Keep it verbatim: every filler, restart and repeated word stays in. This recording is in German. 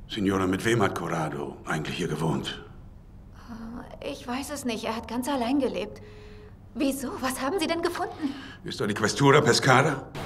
Signora, mit wem hat Corrado eigentlich hier gewohnt? Ich weiß es nicht. Er hat ganz allein gelebt. Wieso? Was haben Sie denn gefunden? Ist da die Questura Pescara?